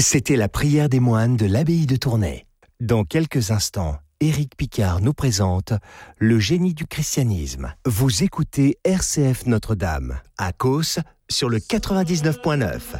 C'était la prière des moines de l'abbaye de Tournai. Dans quelques instants, Éric Picard nous présente Le génie du christianisme. Vous écoutez RCF Notre-Dame, à Causse, sur le 99.9.